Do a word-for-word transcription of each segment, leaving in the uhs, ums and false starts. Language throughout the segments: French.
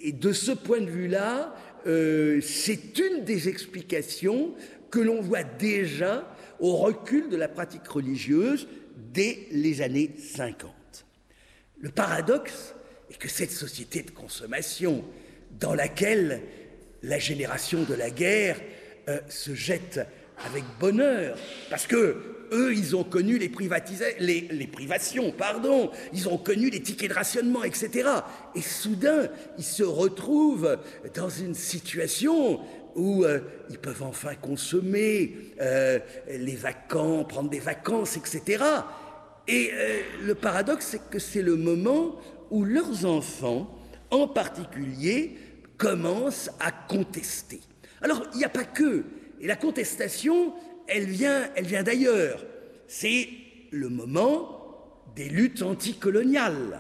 et de ce point de vue-là, euh, c'est une des explications que l'on voit déjà au recul de la pratique religieuse dès les années cinquante. Le paradoxe est que cette société de consommation dans laquelle la génération de la guerre euh, se jette avec bonheur, parce que eux, ils ont connu les, les, les privations, pardon, ils ont connu les tickets de rationnement, et cetera. Et soudain, ils se retrouvent dans une situation où euh, ils peuvent enfin consommer euh, les vacances, prendre des vacances, et cetera. Et euh, le paradoxe, c'est que c'est le moment où leurs enfants, en particulier, commencent à contester. Alors, il n'y a pas que. Et la contestation, elle vient, elle vient d'ailleurs. C'est le moment des luttes anticoloniales.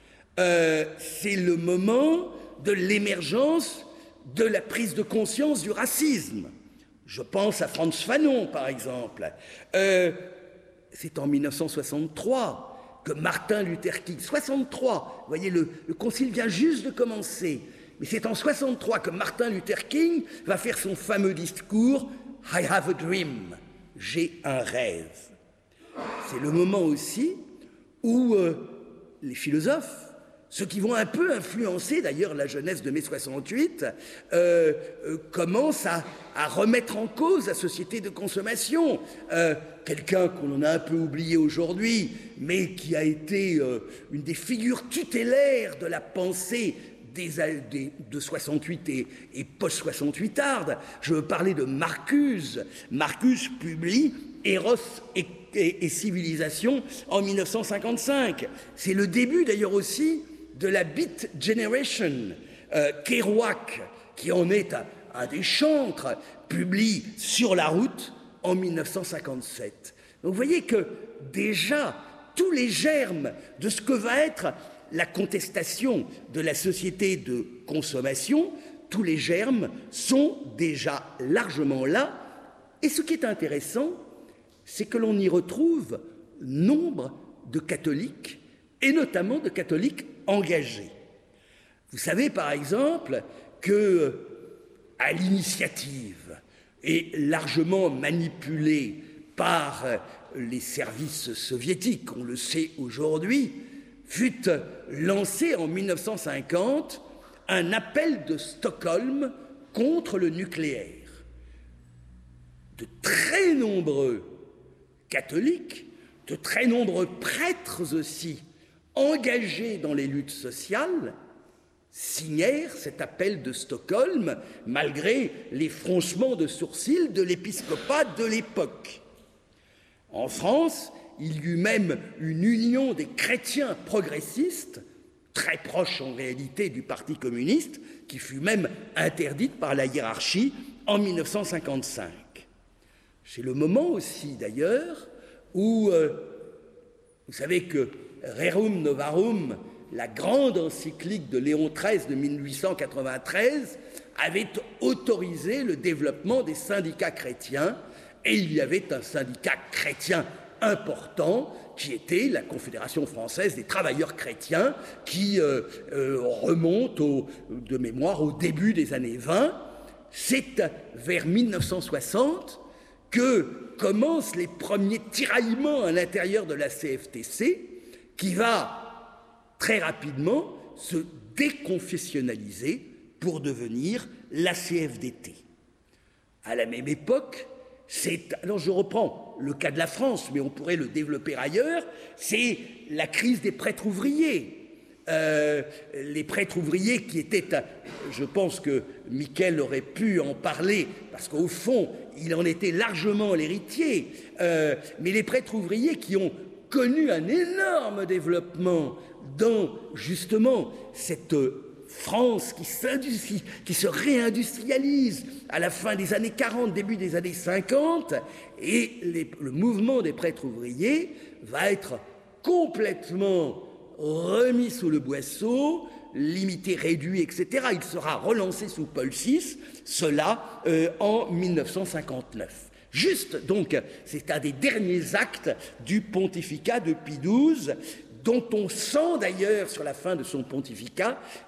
Euh, c'est le moment de l'émergence de la prise de conscience du racisme. Je pense à Frantz Fanon, par exemple. Euh, c'est en mille neuf cent soixante-trois que Martin Luther King... soixante-trois, vous voyez, le, le concile vient juste de commencer. Mais c'est en soixante-trois que Martin Luther King va faire son fameux discours « I have a dream », « J'ai un rêve ». C'est le moment aussi où euh, les philosophes, ceux qui vont un peu influencer d'ailleurs la jeunesse de mai soixante-huit, euh, euh, commencent à, à remettre en cause la société de consommation. Euh, quelqu'un qu'on a un peu oublié aujourd'hui, mais qui a été euh, une des figures tutélaires de la pensée Des, des, de soixante-huit et, et post-soixante-huitarde. Je veux parler de Marcuse. Marcuse publie Eros et, et, et Civilisation en mille neuf cent cinquante-cinq. C'est le début d'ailleurs aussi de la Beat Generation. Euh, Kerouac, qui en est un, un des chantres, publie Sur la route en mille neuf cent cinquante-sept. Donc vous voyez que déjà, tous les germes de ce que va être la contestation de la société de consommation, tous les germes sont déjà largement là. Et ce qui est intéressant, c'est que l'on y retrouve nombre de catholiques, et notamment de catholiques engagés. Vous savez, par exemple, que, à l'initiative et largement manipulée par les services soviétiques, on le sait aujourd'hui, fut lancé en mille neuf cent cinquante un appel de Stockholm contre le nucléaire. De très nombreux catholiques, de très nombreux prêtres aussi, engagés dans les luttes sociales, signèrent cet appel de Stockholm, malgré les froncements de sourcils de l'épiscopat de l'époque. En France, il y eut même une union des chrétiens progressistes, très proche en réalité du Parti communiste, qui fut même interdite par la hiérarchie en mille neuf cent cinquante-cinq. C'est le moment aussi, d'ailleurs, où, euh, vous savez que Rerum Novarum, la grande encyclique de Léon treize de mille huit cent quatre-vingt-treize, avait autorisé le développement des syndicats chrétiens, et il y avait un syndicat chrétien important, qui était la Confédération française des travailleurs chrétiens, qui euh, euh, remonte au, de mémoire au début des années vingt. C'est vers mille neuf cent soixante que commencent les premiers tiraillements à l'intérieur de la C F T C, qui va très rapidement se déconfessionnaliser pour devenir la C F D T. À la même époque, c'est, alors je reprends le cas de la France, mais on pourrait le développer ailleurs, c'est la crise des prêtres ouvriers. Euh, les prêtres ouvriers qui étaient, je pense que Miquel aurait pu en parler, parce qu'au fond, il en était largement l'héritier, euh, mais les prêtres ouvriers qui ont connu un énorme développement dans, justement, cette France qui, qui se réindustrialise à la fin des années quarante, début des années cinquante, et les, le mouvement des prêtres ouvriers va être complètement remis sous le boisseau, limité, réduit, et cetera. Il sera relancé sous Paul six, cela euh, en mille neuf cent cinquante-neuf. Juste, donc, c'est un des derniers actes du pontificat de Pie douze, dont on sent d'ailleurs sur la fin de son pontificat